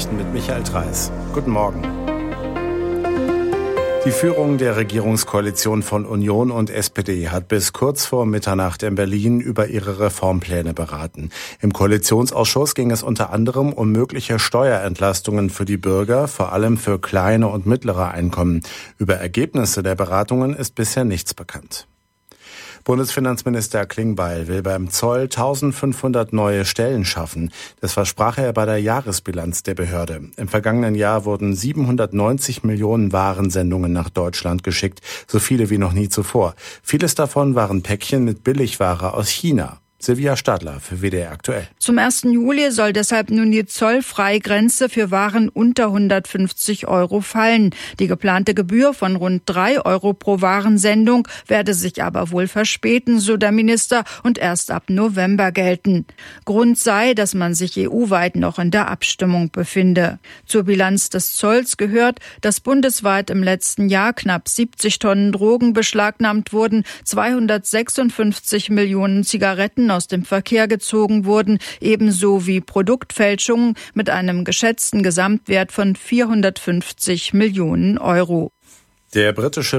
Nachrichten mit Michael Dreis. Guten Morgen. Die Führung der Regierungskoalition von Union und SPD hat bis kurz vor Mitternacht in Berlin über ihre Reformpläne beraten. Im Koalitionsausschuss ging es unter anderem um mögliche Steuerentlastungen für die Bürger, vor allem für kleine und mittlere Einkommen. Über Ergebnisse der Beratungen ist bisher nichts bekannt. Bundesfinanzminister Klingbeil will beim Zoll 1500 neue Stellen schaffen. Das versprach er bei der Jahresbilanz der Behörde. Im vergangenen Jahr wurden 790 Millionen Warensendungen nach Deutschland geschickt, so viele wie noch nie zuvor. Vieles davon waren Päckchen mit Billigware aus China. Silvia Stadler für WDR aktuell. Zum 1. Juli soll deshalb nun die Zollfreigrenze für Waren unter 150 € fallen. Die geplante Gebühr von rund 3 € pro Warensendung werde sich aber wohl verspäten, so der Minister, und erst ab November gelten. Grund sei, dass man sich EU-weit noch in der Abstimmung befinde. Zur Bilanz des Zolls gehört, dass bundesweit im letzten Jahr knapp 70 Tonnen Drogen beschlagnahmt wurden, 256 Millionen Zigaretten aus dem Verkehr gezogen wurden, ebenso wie Produktfälschungen mit einem geschätzten Gesamtwert von 450 Millionen €. Der britische